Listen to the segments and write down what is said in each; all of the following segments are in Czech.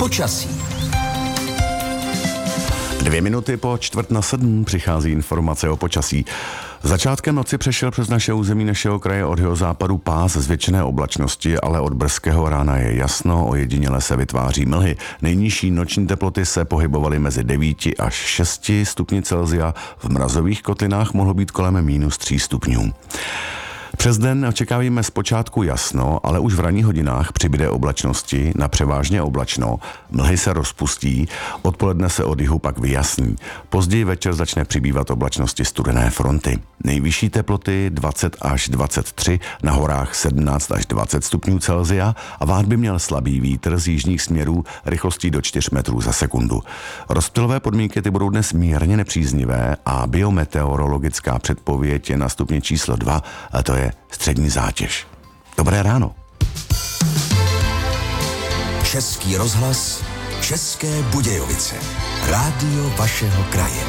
Počasí. 2 minuty po 6:45 přichází informace o počasí. Začátkem noci přešel přes naše území našeho kraje od jihozápadu pás zvětšené oblačnosti, ale od brzkého rána je jasno, ojediněle se vytváří mlhy. Nejnižší noční teploty se pohybovaly mezi 9 až 6 stupni Celsia, v mrazových kotlinách mohlo být kolem -3 stupňů. Přes den očekáváme zpočátku jasno, ale už v ranních hodinách přibyde oblačnosti na převážně oblačno, mlhy se rozpustí, odpoledne se od jihu pak vyjasní. Později večer začne přibývat oblačnosti studené fronty. Nejvyšší teploty 20 až 23, na horách 17 až 20 stupňů Celsia a váh by měl slabý vítr z jižních směrů rychlostí do 4 metrů za sekundu. Rozptylové podmínky ty budou dnes mírně nepříznivé a biometeorologická předpověď je na stupni číslo 2, a to je střední zátěž. Dobré ráno. Český rozhlas, České Budějovice. Rádio vašeho kraje.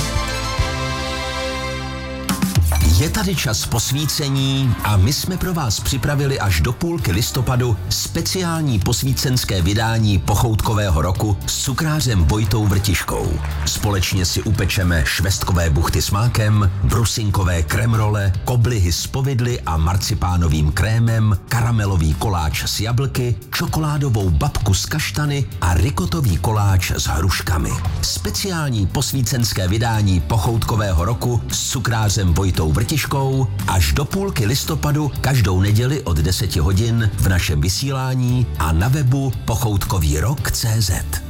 Je tady čas posvícení a my jsme pro vás připravili až do půlky listopadu speciální posvícenské vydání pochoutkového roku s cukrářem Vojtou Vrtiškou. Společně si upečeme švestkové buchty s mákem, brusinkové kremrole, koblihy s povidly a marcipánovým krémem, karamelový koláč s jablky, čokoládovou babku s kaštany a rikotový koláč s hruškami. Speciální posvícenské vydání pochoutkového roku s cukrářem Vojtou Vrtiškou až do půlky listopadu každou neděli od 10 hodin v našem vysílání a na webu pochoutkovýrok.cz.